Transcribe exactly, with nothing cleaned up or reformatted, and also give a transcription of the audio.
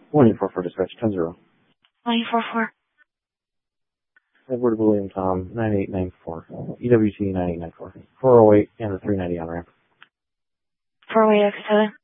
one eight four four dispatch, ten zero. one eight four four. Edward William Tom, nine eight nine four. E W T nine eight nine four. four oh eight and the three ninety on ramp. four oh eight exit seven.